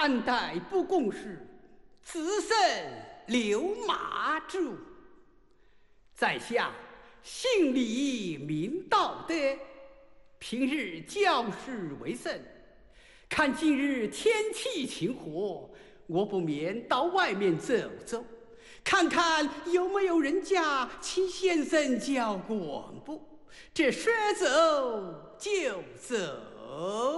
善待不公事，自身留马主。在下信礼明道德，平日教事为甚。看今日天气晴和，我不免到外面走走，看看有没有人家请先生教广播。这说走就走。